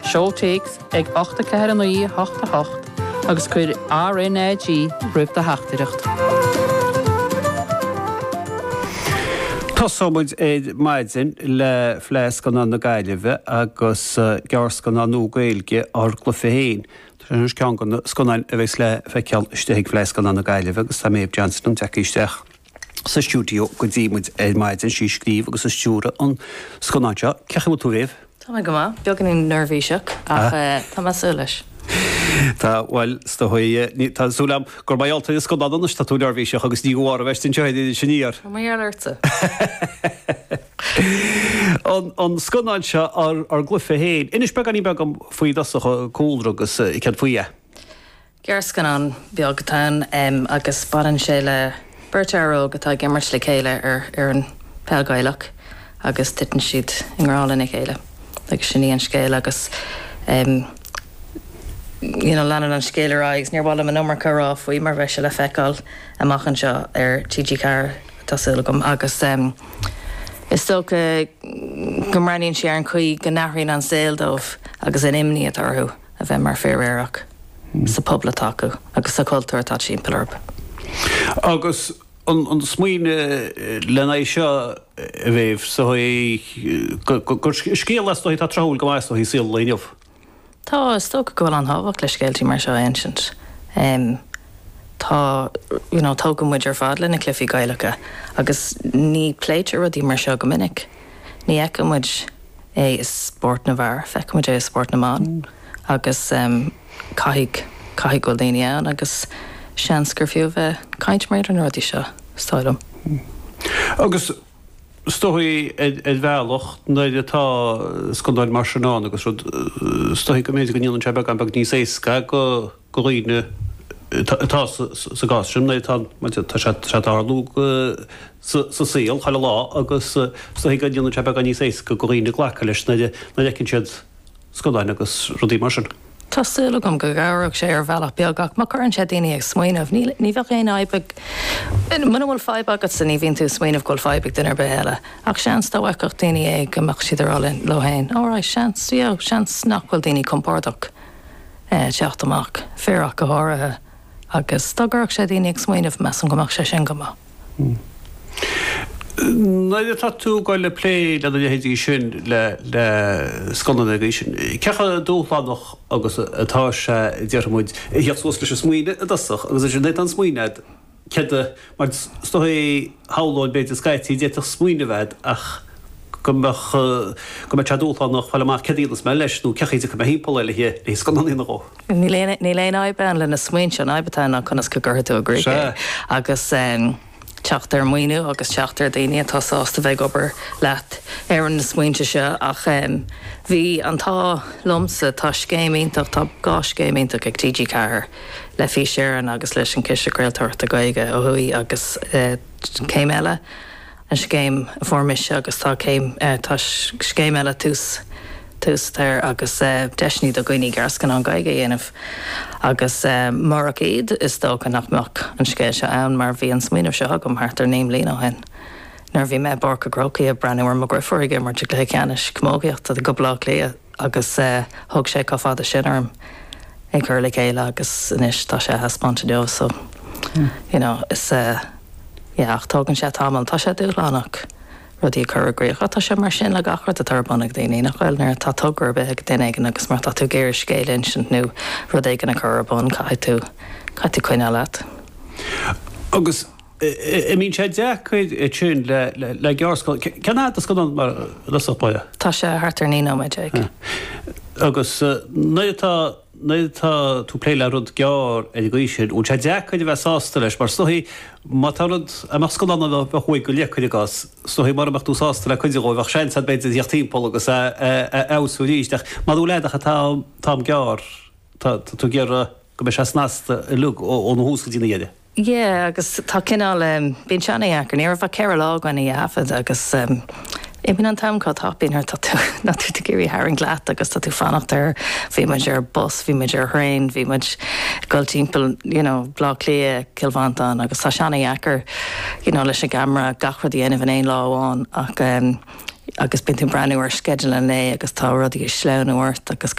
Showtakes ag 8 agus chuir RNAG ribh de heachtaíocht. Tásáid é maidin le phléas gan an na Gaillimhe agus gears gan an Gaeilge ar Glufahéin. Tás ceann gan sconain a bheits le feiceal isteigh phléas gan an na Gaillimhe agus tá méab Johnson an teicisteach sa stúdio go dtímuid é maidin sí scríomh agus sa stúra an sconainte. Cecha tú réh? Tá go má, beag an nervhíiseach ach tá masú leis. Tá bhil tásúlam gur maialta is scodadan tá tú nervhíiseach agus ní gohhar a bheittin teid sinníar. Má airta. An sconain se ar Glufahéin. Inis be ganí beag faoi dasacha cúlra agus i cead faoi. Gearscan an beagtain agus baran sé le Bertaró gotá gimmart le chéile ar an peilgaileach agus titan siad ingrálan chéile. Agus sinní an scéile agus lean an scéile raigs níor bhla an numar cará faoi mar bheith se le feicáil amachchan seo ar TG Car tásúlagam agus is sto go mraíonn sé ar an chuí go nachraíonn an saoildómh agus an imní atarthú a bheith mar féréireach sa pobla tacu agus sa cultúir tá sin pelarb. Agus an smuoine lena seo a bhéh so gur scéal lestoí tá trúil go maisto hí síl leomh. Tá sto go bhfuil an hábhacht le scéaltí mar seo ancient. Tá tóga muid ar fád lena clufií gailecha agus ní pléitir rudí mar seo go minic. Ní eice muid é is sport na bhar, feice muid é sport na mán agus caithigh go daoine ann agus seans gur fiú bheith caint méid an rudí seo stáilm. Agus stoí bhealach naide tá scondáil mar sinán agus stoí go méid go níon tebe an bag ní séca go riine tá sa gasisiim na tá se arlú sa síl chaile lá agus stoí go níon tebe gan ní séca go riine ghlacha leis naide cinn siad scondáin agus rudí mar sin. Tásúla gom go gabhraigh sé ar bhealach beagach má chuann sé daoine ag smaoinmh ní bheith réon aibig muna bhfuil fáib agat san ní bhíonn tú smaoinmh goil fáibig dunar be heile ach seans tá bhaicach daoine ag goach siad arálinn lohéin áráid seans nachhfuil daoine compordach teacht amach féach go háirithe agus dagurach sé daoine ag smaoinmh meas an goach sé sin gomá. Naide tá tú gáil le plé le héadí sin le sconaí sin. Cecha dúlánach agus atá sé dearmid headsús leis smuoine a dasach agus sé net an smuoinead cead mar stoí háláid beidir scaití déach smuoine bheith ach go me teadúlánach fáil amach cedílas me leis nó cechaide go hípó le hé sconaí nach. Ní léon aibean lena smuoin se aibetáinna chunas go gurtú a gré agus teachtar muoinú agus teachtar daoine tásásta bheith obair leat ar an na smuointe se ach bhí antá lomsa tá scéimíntach tá gá scéimíntach ag TG Car le fí séan agus leis an ciise creaaltart a gaige ó thuí agus céim eile an scéim a formise agus tá scéim eile tús tar agus deisní do gcuoine gearscan an gaige dhéanamh agus marach iad is dó go nachmeach an scéil se ann mar bhí an smuoinmh se agam thart ar néim lína hen. Nar bhí me barca grocaí a breúir mar grifoige mar le ceannis cmógaíocht a go blach lé agus thug sé cá fád a sinarm ag chur le céile agus inis tá sé haspáinte deo so is ach tógann sé támal tá sé dúlánach. Rudí chugréoch tá sé mar sin le gachart a tarbanach daoine nachhfuil nar tá tugur be ag duine agus mar tá tú géir scéile sin nó rud éigen na chubán cai tú chuine leat. Agus I mín sé deach chuid tún le gearscoil cená a scodan mar lasapáide? Tá sé hartar ní méid ag. Agus naidetá tú plé le rud gear a gcuisiid ú sé deach chuid bheith sásta leis mar stohí má tá rud amach scodanna bheith chuig go lechuide gas stohí mar amach tú sásta le chuidir bh sein sa beidir dheachtímpó agus áú líisteach má ú leidecha tám gear tú ggéar go be sé snásta lug ón hús go dtína dhéide. Ié, agus tá cinál bíon seanna ag an ar bheith ceir lágáin í afad agus Ibn an tamá tapín ar na tú géirí haing leat agus tá tú fannacht ar bhí muid ar bus, bhí muid ar hrain, bhí muid goil timppel blá lia kilvantán agus tá seanna echar leis a gamra gachra dhéanamh an éon láháin ach agus bin tú breú ar skedul an lé agus tá rudí sleanúirt agus